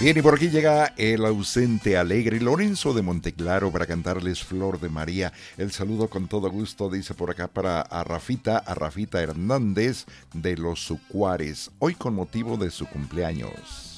Bien, y por aquí llega el ausente alegre Lorenzo de Monteclaro para cantarles Flor de María. El saludo con todo gusto, dice por acá para a Rafita Hernández de los Sucuares, hoy con motivo de su cumpleaños.